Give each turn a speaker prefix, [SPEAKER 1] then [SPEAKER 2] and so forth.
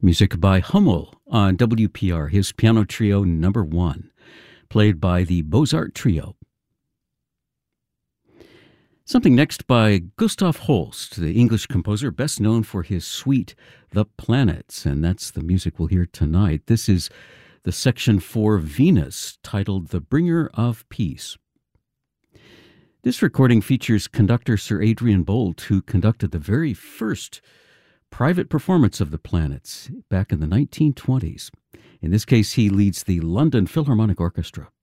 [SPEAKER 1] Music by Hummel on WPR, his piano trio number 1, played by the Beaux-Art Trio. Something next by Gustav Holst, the English composer best known for his suite, The Planets, and that's the music we'll hear tonight. This is the section for Venus, titled The Bringer of Peace. This recording features conductor Sir Adrian Boult, who conducted the very first private performance of The Planets back in the 1920s. In this case, he leads the London Philharmonic Orchestra.